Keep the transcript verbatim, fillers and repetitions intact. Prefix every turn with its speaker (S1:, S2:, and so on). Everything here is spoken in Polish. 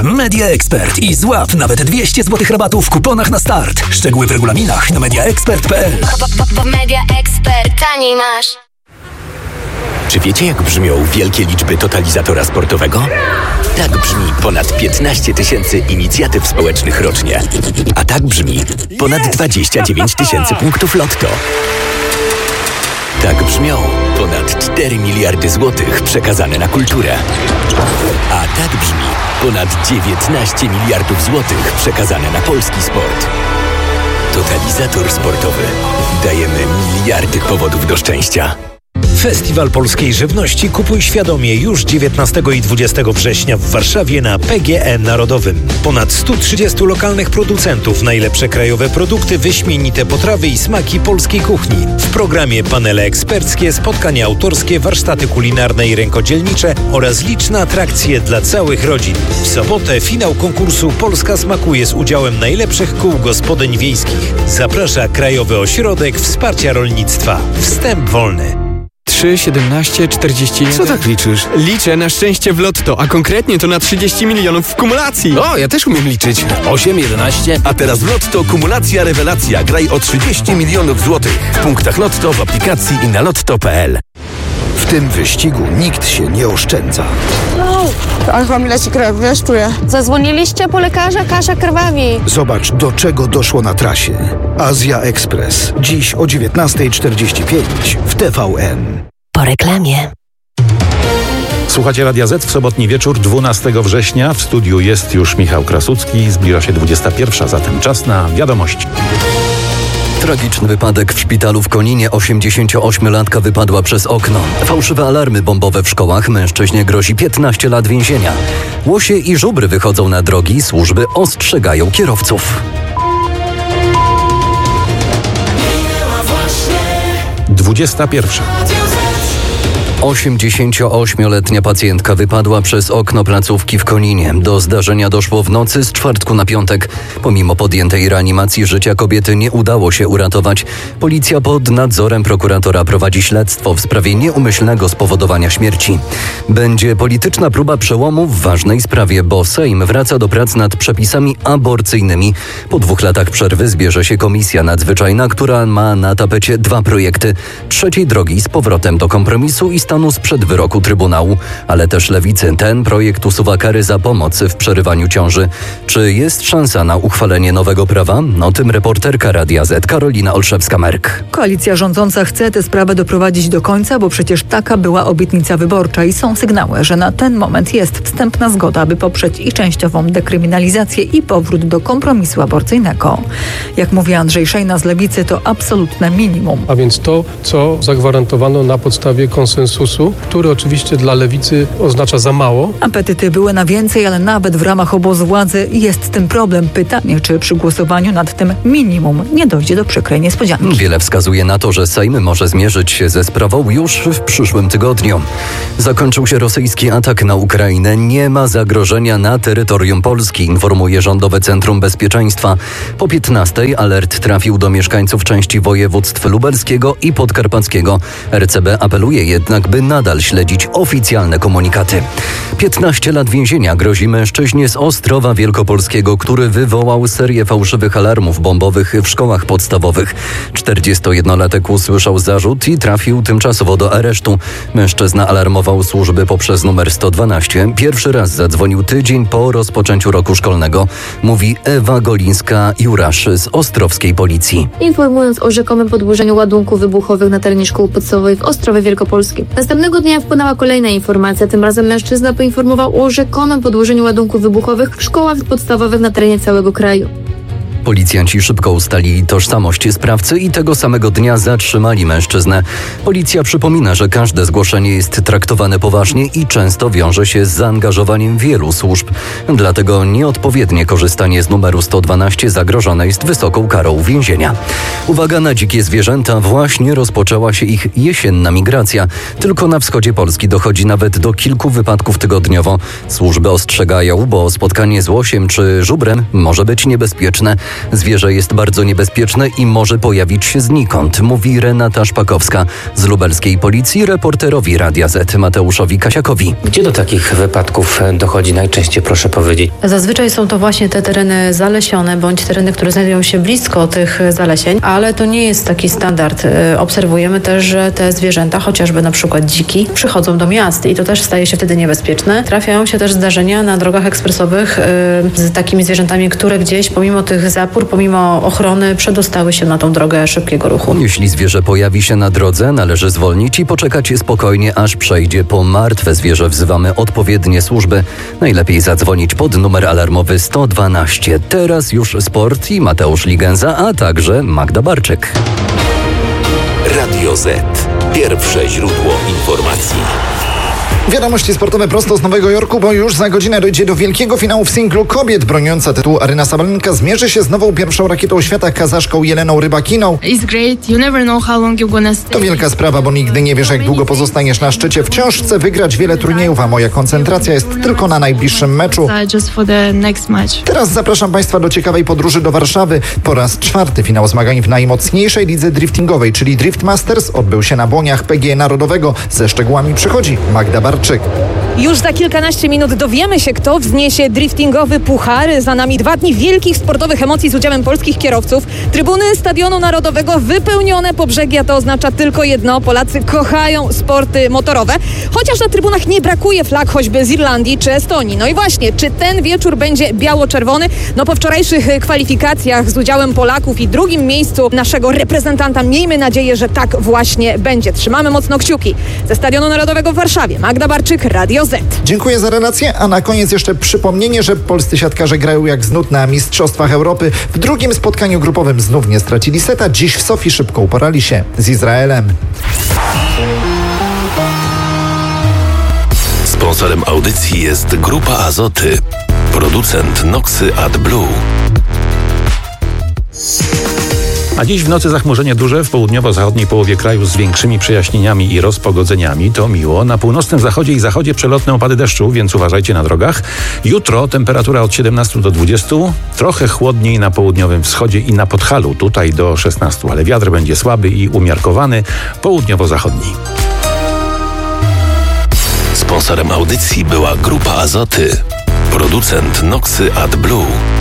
S1: Media Expert i złap nawet dwieście złotych rabatu w kuponach na start. Szczegóły w regulaminach na media expert kropka p l.
S2: Media Expert, taniej masz.
S3: Czy wiecie, jak brzmią wielkie liczby totalizatora sportowego? Tak brzmi ponad piętnaście tysięcy inicjatyw społecznych rocznie. A tak brzmi ponad dwadzieścia dziewięć tysięcy punktów lotto. Tak brzmią ponad cztery miliardy złotych przekazane na kulturę. A tak brzmi ponad dziewiętnaście miliardów złotych przekazane na polski sport. Totalizator sportowy. Dajemy miliardy powodów do szczęścia.
S4: Festiwal Polskiej Żywności Kupuj Świadomie już dziewiętnastego i dwudziestego września w Warszawie na P G E Narodowym. Ponad stu trzydziestu lokalnych producentów, najlepsze krajowe produkty, wyśmienite potrawy i smaki polskiej kuchni. W programie panele eksperckie, spotkania autorskie, warsztaty kulinarne i rękodzielnicze oraz liczne atrakcje dla całych rodzin. W sobotę finał konkursu Polska smakuje z udziałem najlepszych kół gospodyń wiejskich. Zaprasza Krajowy Ośrodek Wsparcia Rolnictwa. Wstęp wolny.
S5: trzy, siedemnaście, czterdzieści jeden.
S6: Co tak liczysz?
S5: Liczę na szczęście w lotto, a konkretnie to na trzydzieści milionów w kumulacji.
S6: O, ja też umiem liczyć.
S7: osiem, jedenaście. A teraz w Lotto kumulacja rewelacja. Graj o trzydzieści milionów złotych. W punktach Lotto, w aplikacji i na lotto kropka p l.
S8: W tym wyścigu nikt się nie oszczędza.
S9: Aż wam leci krew, wiesz, czuję.
S10: Zadzwoniliście po lekarza? Kasia krwawi.
S8: Zobacz, do czego doszło na trasie. Azja Express. Dziś o dziewiętnasta czterdzieści pięć w T V N.
S2: Po reklamie.
S11: Słuchacie Radia Z w sobotni wieczór, dwunastego września. W studiu jest już Michał Krasucki. Zbliża się dwudziesta pierwsza, zatem czas na wiadomości.
S12: Tragiczny wypadek w szpitalu w Koninie. osiemdziesięcioośmiolatka wypadła przez okno. Fałszywe alarmy bombowe w szkołach. Mężczyźnie grozi piętnaście lat więzienia. Łosie i żubry wychodzą na drogi. Służby ostrzegają kierowców.
S11: dwudziesta pierwsza.
S12: osiemdziesięcioośmioletnia pacjentka wypadła przez okno placówki w Koninie. Do zdarzenia doszło w nocy z czwartku na piątek. Pomimo podjętej reanimacji życia kobiety nie udało się uratować. Policja pod nadzorem prokuratora prowadzi śledztwo w sprawie nieumyślnego spowodowania śmierci. Będzie polityczna próba przełomu w ważnej sprawie, bo Sejm wraca do prac nad przepisami aborcyjnymi. Po dwóch latach przerwy zbierze się komisja nadzwyczajna, która ma na tapecie dwa projekty. Trzeciej drogi z powrotem do kompromisu i stanu sprzed wyroku Trybunału, ale też Lewicy. Ten projekt usuwa kary za pomoc w przerywaniu ciąży. Czy jest szansa na uchwalenie nowego prawa? O tym reporterka Radia Z Karolina Olszewska-Merk.
S13: Koalicja rządząca chce tę sprawę doprowadzić do końca, bo przecież taka była obietnica wyborcza i są sygnały, że na ten moment jest wstępna zgoda, aby poprzeć i częściową dekryminalizację i powrót do kompromisu aborcyjnego. Jak mówi Andrzej Szejna z Lewicy, to absolutne minimum.
S14: A więc to, co zagwarantowano na podstawie konsensusu, który oczywiście dla Lewicy oznacza za mało.
S13: Apetyty były na więcej, ale nawet w ramach obozu władzy jest z tym problem. Pytanie, czy przy głosowaniu nad tym minimum nie dojdzie do przykrej niespodzianki.
S12: Wiele wskazuje na to, że Sejm może zmierzyć się ze sprawą już w przyszłym tygodniu. Zakończył się rosyjski atak na Ukrainę. Nie ma zagrożenia na terytorium Polski, informuje Rządowe Centrum Bezpieczeństwa. Po piętnastej alert trafił do mieszkańców części województw lubelskiego i podkarpackiego. R C B apeluje jednak, by nadal śledzić oficjalne komunikaty. piętnaście lat więzienia grozi mężczyźnie z Ostrowa Wielkopolskiego, który wywołał serię fałszywych alarmów bombowych w szkołach podstawowych. czterdziestojednolatek usłyszał zarzut i trafił tymczasowo do aresztu. Mężczyzna alarmował służby poprzez numer sto dwanaście. Pierwszy raz zadzwonił tydzień po rozpoczęciu roku szkolnego, mówi Ewa Golińska-Jurasz z ostrowskiej policji.
S15: Informując o rzekomym podłożeniu ładunków wybuchowych na terenie szkoły podstawowej w Ostrowie Wielkopolskim. Następnego dnia wpłynęła kolejna informacja. Tym razem mężczyzna poinformował o rzekomym podłożeniu ładunków wybuchowych w szkołach podstawowych na terenie całego kraju.
S12: Policjanci szybko ustalili tożsamość sprawcy i tego samego dnia zatrzymali mężczyznę. Policja przypomina, że każde zgłoszenie jest traktowane poważnie i często wiąże się z zaangażowaniem wielu służb. Dlatego nieodpowiednie korzystanie z numeru sto dwanaście zagrożone jest wysoką karą więzienia. Uwaga na dzikie zwierzęta, właśnie rozpoczęła się ich jesienna migracja. Tylko na wschodzie Polski dochodzi nawet do kilku wypadków tygodniowo. Służby ostrzegają, bo spotkanie z łosiem czy żubrem może być niebezpieczne. Zwierzę jest bardzo niebezpieczne i może pojawić się znikąd, mówi Renata Szpakowska z lubelskiej policji reporterowi Radia Z Mateuszowi Kasiakowi.
S6: Gdzie do takich wypadków dochodzi najczęściej, proszę powiedzieć?
S16: Zazwyczaj są to właśnie te tereny zalesione, bądź tereny, które znajdują się blisko tych zalesień, ale to nie jest taki standard. Obserwujemy też, że te zwierzęta, chociażby na przykład dziki, przychodzą do miast i to też staje się wtedy niebezpieczne. Trafiają się też zdarzenia na drogach ekspresowych yy, z takimi zwierzętami, które gdzieś pomimo tych zapór, pomimo ochrony przedostały się na tą drogę szybkiego ruchu.
S12: Jeśli zwierzę pojawi się na drodze, należy zwolnić i poczekać spokojnie, aż przejdzie po martwe zwierzę. Wzywamy odpowiednie służby. Najlepiej zadzwonić pod numer alarmowy sto dwanaście. Teraz już sport i Mateusz Ligenza, a także Magda Barczyk.
S3: Radio Z. Pierwsze źródło informacji.
S17: Wiadomości sportowe prosto z Nowego Jorku, bo już za godzinę dojdzie do wielkiego finału w singlu kobiet. Broniąca tytułu Aryna Sabalenka zmierzy się z nową pierwszą rakietą świata, Kazaszką Jeleną Rybakiną. To wielka sprawa, bo nigdy nie wiesz, jak długo pozostaniesz na szczycie. Wciąż chcę wygrać wiele turniejów, a moja koncentracja jest tylko na najbliższym meczu. Teraz zapraszam Państwa do ciekawej podróży do Warszawy. Po raz czwarty finał zmagań w najmocniejszej lidze driftingowej, czyli Drift Masters, odbył się na błoniach P G E Narodowego. Ze szczegółami przychodzi Magda Barczyk.
S18: Już za kilkanaście minut dowiemy się, kto wzniesie driftingowy puchar. Za nami dwa dni wielkich sportowych emocji z udziałem polskich kierowców. Trybuny Stadionu Narodowego wypełnione po brzegi, a to oznacza tylko jedno. Polacy kochają sporty motorowe. Chociaż na trybunach nie brakuje flag choćby z Irlandii czy Estonii. No i właśnie, czy ten wieczór będzie biało-czerwony? No po wczorajszych kwalifikacjach z udziałem Polaków i drugim miejscu naszego reprezentanta miejmy nadzieję, że tak właśnie będzie. Trzymamy mocno kciuki. Ze Stadionu Narodowego w Warszawie Magda Barczyk, Radio Z.
S17: Dziękuję za relację, a na koniec jeszcze przypomnienie, że polscy siatkarze grają jak z nut na Mistrzostwach Europy. W drugim spotkaniu grupowym znów nie stracili seta. Dziś w Sofii szybko uporali się z Izraelem.
S3: Sponsorem audycji jest Grupa Azoty, producent Noxy AdBlue.
S11: A dziś w nocy zachmurzenie duże w południowo-zachodniej połowie kraju z większymi przejaśnieniami i rozpogodzeniami. To miło. Na północnym zachodzie i zachodzie przelotne opady deszczu, więc uważajcie na drogach. Jutro temperatura od siedemnastu do dwudziestu. Trochę chłodniej na południowym wschodzie i na Podhalu. Tutaj do szesnastu, ale wiatr będzie słaby i umiarkowany. Południowo-zachodni.
S3: Sponsorem audycji była Grupa Azoty, producent Noxy AdBlue.